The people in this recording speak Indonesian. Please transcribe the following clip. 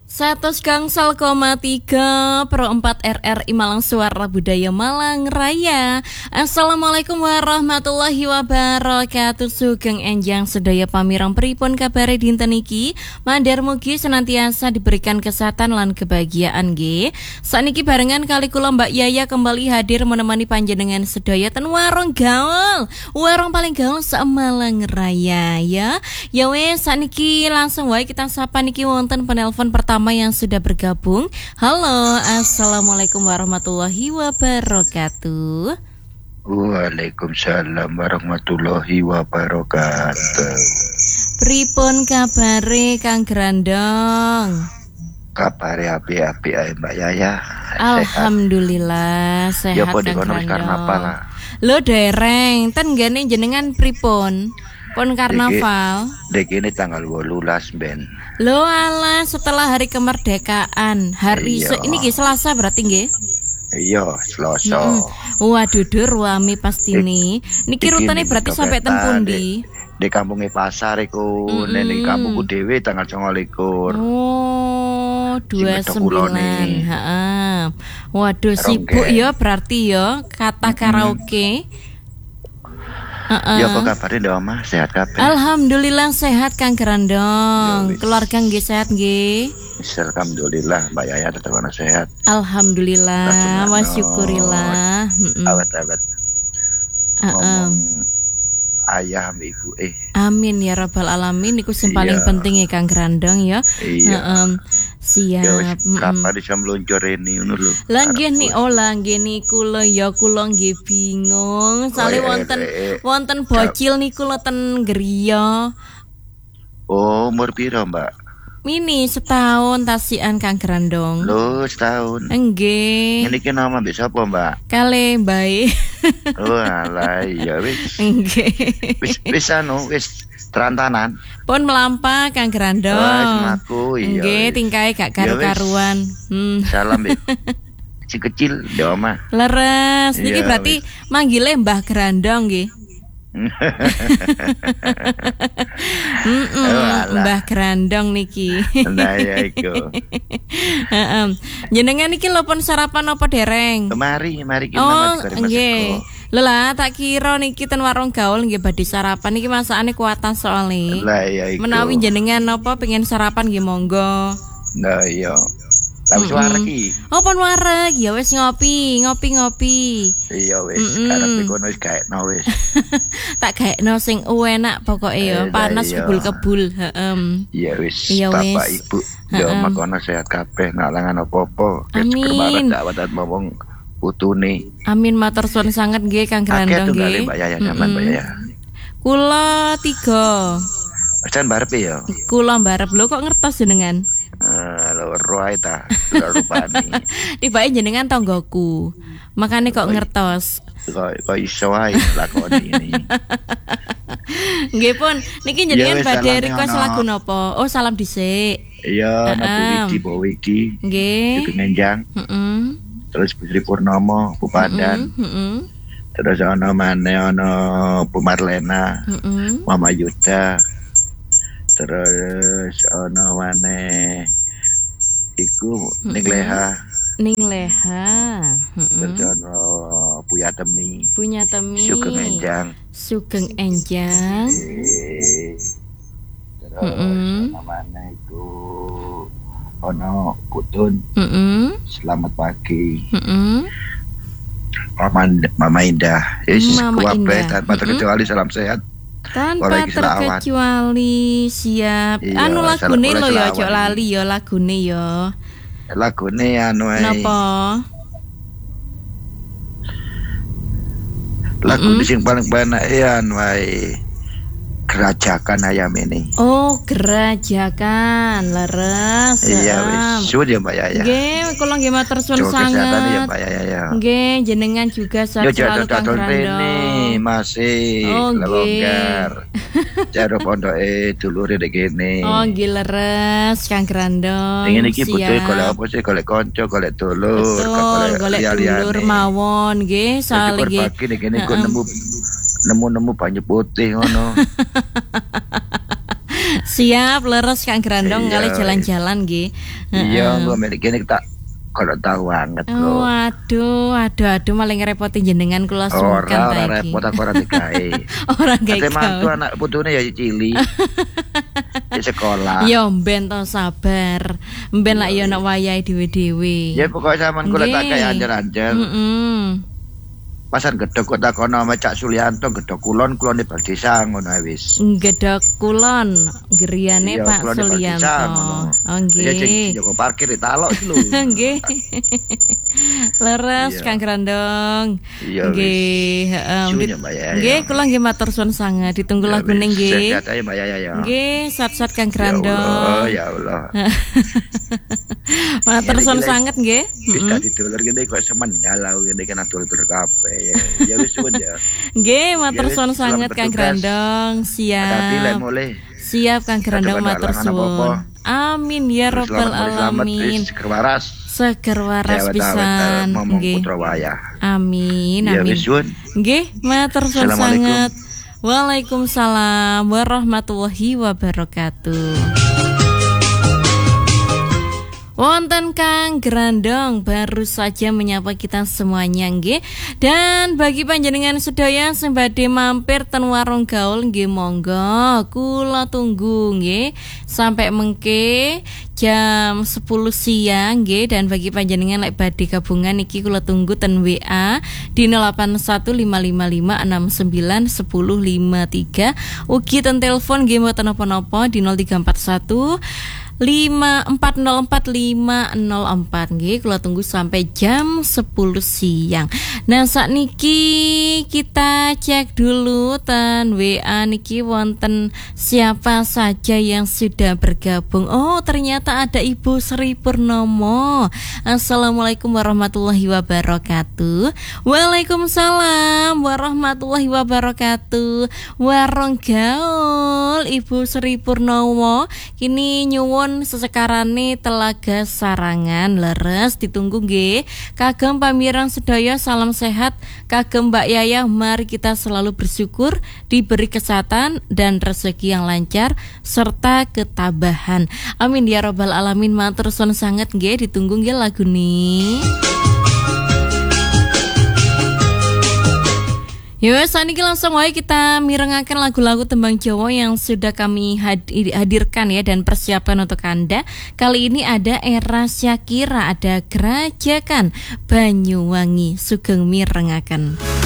100,3 Pro 4 RRI Malang Suara Budaya Malang Raya. Assalamualaikum warahmatullahi wabarakatuh. Sugeng enjang sedaya pamirang pripun kabare dinten iki. Mandhar mugi senantiasa diberikan kesehatan lan kebahagiaan nggih. Sakniki barengan kali kula Mbak Yaya kembali hadir menemani panjenengan sedaya ten warung gaul. Warung paling gaul sak Malang Raya ya. Ya wes sakniki langsung wae kita sapa niki wonten penelpon pertama yang sudah bergabung. Halo, assalamualaikum warahmatullahi wabarakatuh. Waalaikumsalam warahmatullahi wabarakatuh. Pripun kabare Kang Grandong? Kabare api-api ae Mbak Yaya. Alhamdulillah sehat ya, Kang Grandong. Karnaval. Lo dereng, ten gene jenengan pripun? Pon karnaval. Dek ini tanggal 18 Ben. Lo ala setelah hari kemerdekaan. Hari ini Selasa berarti nggih? Iya, Selasa. Waduh, rame pasti nih. Niki rutene berarti sampai ten pundi? Di kampungnya pasar iku, ning kampungku dhewe tanggal 29. Oh, 29. Heeh. Waduh, sibuk ya berarti ya kata karaoke. Ya apa kabarnya Ndok Omah? Sehat kabeh? Alhamdulillah sehat Kang Grandong. Keluarga nggih sehat nggih? Alhamdulillah Mbak Yaya tetap sehat. Alhamdulillah wa syukurillah. Awet-awet. Ngomong ayah ibu Amin ya rabbal alamin. Iku sing paling penting ya Kang Grandong ya. Siap. Kapan bisa meluncur ini ngono lho. Lah nggih niku lho ya kula nggih bingung. Sale wonten bocil niku lho ten griya. Oh, umur piro, Mbak? Mini setahun tasian Kang Grandong. Loh, setahun. Nggih. Niki nama mbek sapa, Mbak? Kale bae. Oh, alah ya wis. Nggih. Wis terantanan. Pun melampa Kang Grandong. Wah, aku iya. Nggih, tingkae gak karu-karuan. Salam si kecil Ndok Omah. Leres. Niki berarti manggile Mbah Grandong nggih. Mbah Grandong niki. Nah ya iku. Jenengan niki lho pun sarapan apa dereng? Mari kita nggih. Lha tak kira niki ten warung gaul nggih badhe sarapan niki masakane kuatan soalé. Lah iya iku. Menawi jenengan napa pengen sarapan nggih monggo. Nah iya. Wis wareg iki. Oh pun wareg ya wis ngopi. Iya wis karepe kono wis gaekno wis. Tak gaekno sing enak pokoke ya, panas kebul-kebul, Iya wis. Bapak Ibu yo makono sehat kabeh ngalangan apa-apa. Amin. Dawatan ngomong putune. Amin matur suwun sanget nggih Kang Grandong nggih. Mbak Yaya sampean Mbak Yaya. Kula 3. Percen barep ya. Kula barep lho kok ngertos jenengan. Lho roe ta, rupane. Tibake jenengan tanggoku. Makane kok ngertos. Kok iso ae lakoni ini. Nggih pun, niki jenengan badhe request lagu napa? Oh, salam dhisik. Iya, Nabu Widi. Nggih. Sugeng enjang. Terus Putri Purnomo, Bu Pandan. Terus ana maneh ana Bu Marlena. Mama Yuda. Terus ana maneh iku Ning Leha. Terus ana Punya Temi. Sugeng enjang. Terus ana maneh iku ana Putun. Selamat pagi. Mama Indah. Kabeh tanpa terkecuali salam sehat. Tanpa terkecuali siap. Anu lagune lho ya aja lali ya lagune ya. Lagune anu ae. Napa? Lagu sing paling penak anu ae. Gerajakan ayam ini. Oh, gerajakan leres. Iya wis. Suwun ya Mbak Yaya. Nggih, kula nggih matur suwun sanget. Ya Mbak Yaya. Nggih, jenengan juga sehat selalu Kang Grandong. Masih longgar. Jaro pondoke dulure nek kene. Oh, nggih leres Kang Grandong. Ning iki butuh golek apa sih? Golek kanca, golek dulur, golek dulur mawon nggih, saling nggih. Berbagi nek kene nemu banyu putih ngono. Siap, leres Kang Grandong kali jalan-jalan nggih. Iya, gua mikirnya kita kalau tahu banget loh. Aduh, malah ngerepotin jenengan kula sungkan ta iki. Ora repot aku ora digawe. Ora gawe. Ate mantu anak putune ya cili. Di sekolah. Ya mben to sabar. Mben lak ya ana wayahe dhewe-dhewe. Ya pokoke sampean kula tak kaya anjer-anjer. Pasar Gedhok kok takono sama Cak Sulianto Gedhok kulon bal desa ngono wis. Gedhok kulon griyane Pak Sulianto. Oh nggih. Ya Joko parkir ditalok iki lho. Nggih. Leres Kang Grandong. Nggih, heeh. Nggih, kula nggih matur suwun sanget. Ditunggu lagune nggih. Sehat ae Mbak Yaya ya. Nggih, sat-sat Kang Grandong. Ya Allah. Matur suwun sanget nggih. Wis dadi dulur kene kok semendal aku kene kan dulur kabeh. Ya wis suwun ya. Nggih, matur suwun sanget Kang Grandong. Siap. Siap Kang Grandong matur suwun. Amin ya rabbal alamin. Seger waras pisan. Nggih. Amin. Nggih, matur suwun sanget. Waalaikumsalam warahmatullahi wabarakatuh. Wonten Kang Grandong baru saja menyapa kita semuanya nggih. Dan bagi panjenengan sedaya sing badhe mampir ten warung gaul nggih monggo kula tunggu nggih sampai mengke jam 10 siang nggih. Dan bagi panjenengan lek badhe gabungan iki kula tunggu ten WA di 0815991053 ugi ten telepon nggih mboten napa-napa di 0341 5404 nggih kula tunggu sampai jam 10 siang. Nah sakniki kita cek dulu ten WA niki wonten siapa saja yang sudah bergabung. Oh ternyata ada Ibu Sri Purnomo. Assalamualaikum warahmatullahi wabarakatuh. Waalaikumsalam warahmatullahi wabarakatuh. Warung gaul Ibu Sri Purnomo kini nyuwun sesekarane Telaga Sarangan. Leres ditunggu nggih. Kagem pamirang sedaya salam sehat. Kagem Mbak Yaya mari kita selalu bersyukur diberi kesehatan dan rezeki yang lancar serta ketabahan. Amin ya rabbal alamin. Matur suwun sanget nggih. Ditunggu nggih lagu nih. Yo, saniki langsung wae kita mirengaken lagu-lagu tembang Jawa yang sudah kami hadirkan ya dan persiapan untuk Anda. Kali ini ada Era Syakira, ada Gerajakan Banyuwangi, sugeng mirengaken.